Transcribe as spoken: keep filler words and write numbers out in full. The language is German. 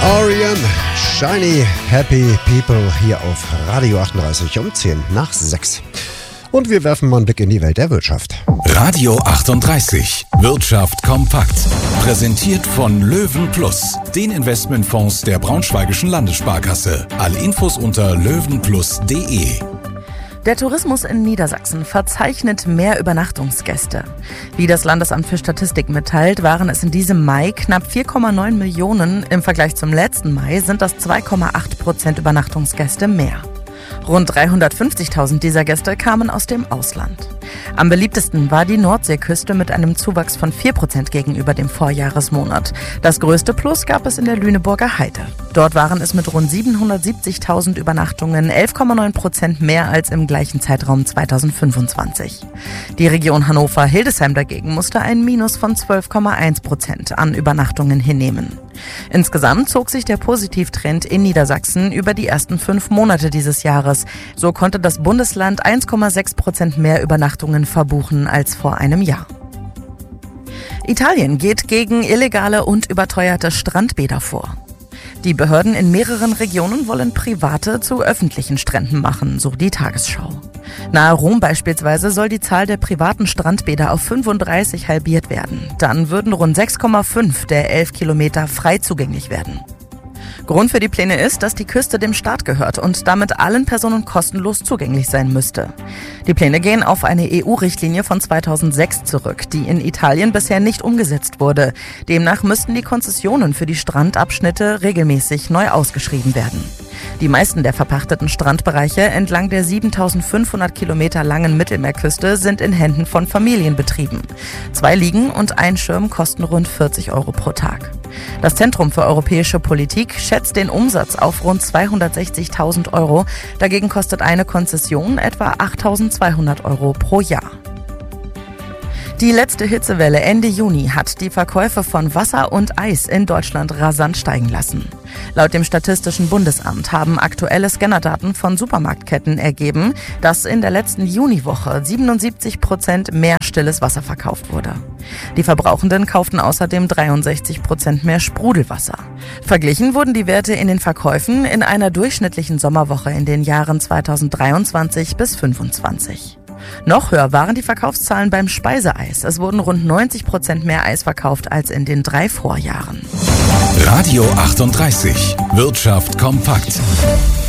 R E M, Shiny Happy People hier auf Radio achtunddreißig um zehn nach sechs. Und wir werfen mal einen Blick in die Welt der Wirtschaft. Radio achtunddreißig, Wirtschaft kompakt. Präsentiert von Löwen Plus, den Investmentfonds der Braunschweigischen Landessparkasse. Alle Infos unter löwenplus punkt de. Der Tourismus in Niedersachsen verzeichnet mehr Übernachtungsgäste. Wie das Landesamt für Statistik mitteilt, waren es in diesem Mai knapp vier Komma neun Millionen. Im Vergleich zum letzten Mai sind das zwei Komma acht Prozent Übernachtungsgäste mehr. Rund dreihundertfünfzigtausend dieser Gäste kamen aus dem Ausland. Am beliebtesten war die Nordseeküste mit einem Zuwachs von vier Prozent gegenüber dem Vorjahresmonat. Das größte Plus gab es in der Lüneburger Heide. Dort waren es mit rund siebenhundertsiebzigtausend Übernachtungen elf Komma neun Prozent mehr als im gleichen Zeitraum zweitausendfünfundzwanzig. Die Region Hannover-Hildesheim dagegen musste ein Minus von zwölf Komma eins Prozent an Übernachtungen hinnehmen. Insgesamt zog sich der Positivtrend in Niedersachsen über die ersten fünf Monate dieses Jahres. So konnte das Bundesland eins Komma sechs Prozent mehr Übernachtungen verbuchen als vor einem Jahr. Italien geht gegen illegale und überteuerte Strandbäder vor. Die Behörden in mehreren Regionen wollen private zu öffentlichen Stränden machen, so die Tagesschau. Nahe Rom beispielsweise soll die Zahl der privaten Strandbäder auf fünfunddreißig halbiert werden. Dann würden rund sechs Komma fünf der elf Kilometer frei zugänglich werden. Grund für die Pläne ist, dass die Küste dem Staat gehört und damit allen Personen kostenlos zugänglich sein müsste. Die Pläne gehen auf eine E U-Richtlinie von zweitausendsechs zurück, die in Italien bisher nicht umgesetzt wurde. Demnach müssten die Konzessionen für die Strandabschnitte regelmäßig neu ausgeschrieben werden. Die meisten der verpachteten Strandbereiche entlang der siebentausendfünfhundert Kilometer langen Mittelmeerküste sind in Händen von Familienbetrieben. Zwei Liegen und ein Schirm kosten rund vierzig Euro pro Tag. Das Zentrum für europäische Politik schätzt den Umsatz auf rund zweihundertsechzigtausend Euro. Dagegen kostet eine Konzession etwa achttausendzweihundert Euro pro Jahr. Die letzte Hitzewelle Ende Juni hat die Verkäufe von Wasser und Eis in Deutschland rasant steigen lassen. Laut dem Statistischen Bundesamt haben aktuelle Scannerdaten von Supermarktketten ergeben, dass in der letzten Juniwoche siebenundsiebzig Prozent mehr stilles Wasser verkauft wurde. Die Verbrauchenden kauften außerdem dreiundsechzig Prozent mehr Sprudelwasser. Verglichen wurden die Werte in den Verkäufen in einer durchschnittlichen Sommerwoche in den Jahren zweitausenddreiundzwanzig bis fünfundzwanzig. Noch höher waren die Verkaufszahlen beim Speiseeis. Es wurden rund neunzig Prozent mehr Eis verkauft als in den drei Vorjahren. Radio achtunddreißig, Wirtschaft kompakt.